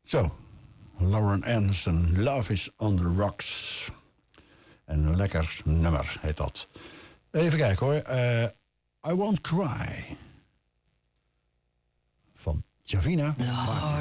Zo, Lauren Anderson, Love is on the Rocks. En een lekker nummer heet dat. Even kijken hoor. I Won't Cry. Van Javina.